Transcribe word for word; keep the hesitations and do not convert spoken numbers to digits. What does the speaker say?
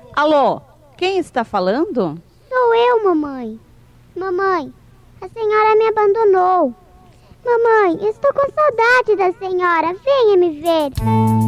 Alô, quem está falando? Sou eu, mamãe. Mamãe, a senhora me abandonou. Mamãe, estou com saudade da senhora. Venha me ver.